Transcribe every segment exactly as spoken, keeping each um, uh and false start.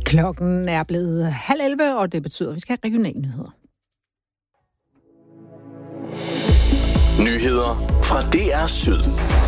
Klokken er blevet halv elleve, og det betyder, at vi skal have regionale nyheder. Nyheder fra D R Syd.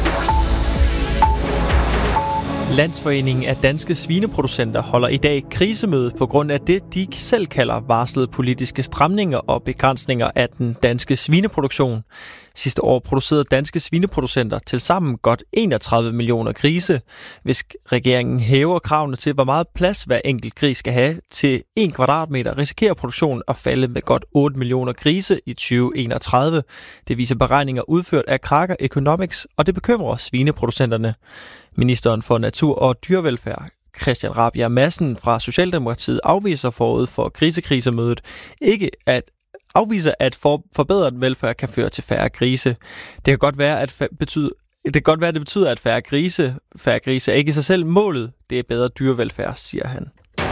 Landsforeningen af danske svineproducenter holder i dag krisemøde på grund af det, de selv kalder varslede politiske stramninger og begrænsninger af den danske svineproduktion. Sidste år producerede danske svineproducenter tilsammen godt enogtredive millioner grise. Hvis regeringen hæver kravene til, hvor meget plads hver enkelt gris skal have til en kvadratmeter, risikerer produktionen at falde med godt otte millioner grise i tyve enogtredive. Det viser beregninger udført af Kraker Economics, og det bekymrer svineproducenterne. Ministeren for Natur og Dyrevelfærd, Christian Rabjerg Madsen fra Socialdemokratiet, afviser forud for grisekrisemødet ikke at afviser, at for, forbedret velfærd kan føre til færre grise. Det kan godt være, at fa- betyde, det kan godt være, at det betyder, at færre grise, færre grise er ikke i sig selv målet. Det er bedre dyrevelfærd, siger han.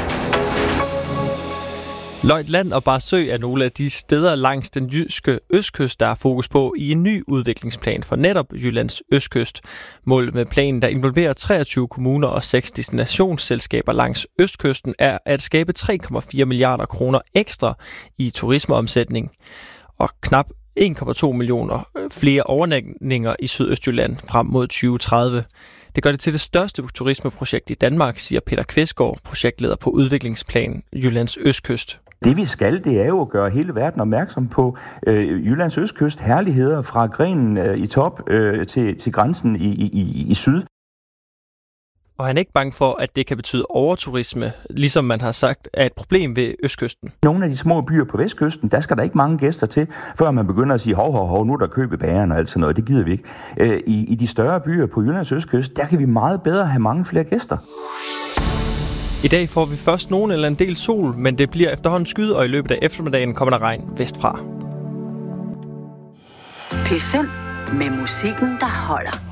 Løjtland og Barsø er nogle af de steder langs den jyske østkyst, der er fokus på i en ny udviklingsplan for netop Jyllands østkyst. Målet med planen, der involverer treogtyve kommuner og seks destinationsselskaber langs østkysten, er at skabe tre komma fire milliarder kroner ekstra i turismeomsætning og knap en komma to millioner flere overnatninger i Sydøstjylland frem mod tyve tredive. Det gør det til det største turismeprojekt i Danmark, siger Peter Kvesgaard, projektleder på udviklingsplanen Jyllands østkyst. Det vi skal, det er jo at gøre hele verden opmærksom på øh, Jyllands østkyst, herligheder fra grenen øh, i top øh, til, til grænsen i, i, i syd. Og han er ikke bange for, at det kan betyde overturisme, ligesom man har sagt, er et problem ved østkysten. Nogle af de små byer på vestkysten, der skal der ikke mange gæster til, før man begynder at sige, hov, hov, hov, nu er der køb i bageren og alt sådan noget. Det gider vi ikke. Øh, i, I de større byer på Jyllands østkyst, der kan vi meget bedre have mange flere gæster. I dag får vi først nogen eller en del sol, men det bliver efterhånden skyet, og i løbet af eftermiddagen kommer der regn vestfra. P fem med musikken, der holder.